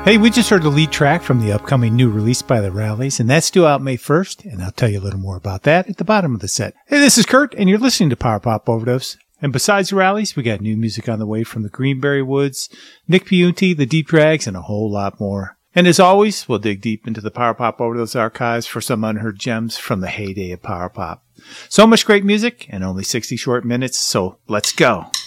Hey, we just heard the lead track from the upcoming new release by the Rallies, and that's due out May 1st, and I'll tell you a little more about that at the bottom of the set. Hey, this is Kurt, and you're listening to Power Pop Overdose. And besides the Rallies, we got new music on the way from the Greenberry Woods, Nick Piunti, the Deep Drags, and a whole lot more. And as always, we'll dig deep into the Power Pop Overdose archives for some unheard gems from the heyday of Power Pop. So much great music and only 60 short minutes, so let's go.